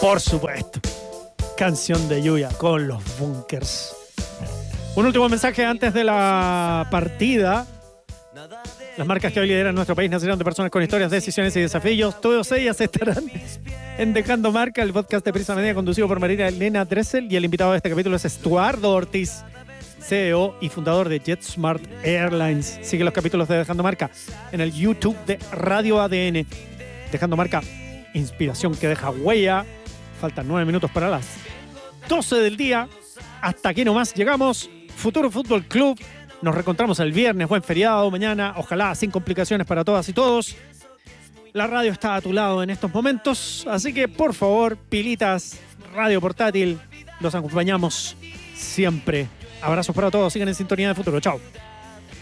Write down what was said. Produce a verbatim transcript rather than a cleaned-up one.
Por supuesto. Canción de lluvia con los Bunkers. Un último mensaje antes de la partida. Las marcas que hoy lideran nuestro país nacieron de personas con historias, decisiones y desafíos. Todas ellas estarán en Dejando Marca, el podcast de Prisa Media conducido por María Elena Dressel. Y el invitado de este capítulo es Estuardo Ortiz, C E O y fundador de JetSmart Airlines. Sigue los capítulos de Dejando Marca en el YouTube de Radio A D N. Dejando Marca, inspiración que deja huella. Faltan nueve minutos para las doce del día. Hasta aquí nomás llegamos. Futuro Fútbol Club. Nos reencontramos el viernes. Buen feriado mañana. Ojalá sin complicaciones para todas y todos. La radio está a tu lado en estos momentos. Así que, por favor, pilitas, radio portátil. Los acompañamos siempre. Abrazos para todos. Sigan en sintonía de Futuro. Chao.